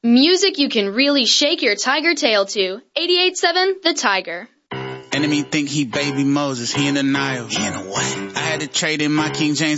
Music you can really shake your tiger tail to. 88.7 The Tiger. Enemy think he baby Moses, he in the Nile. He in the what? I had to trade in my King James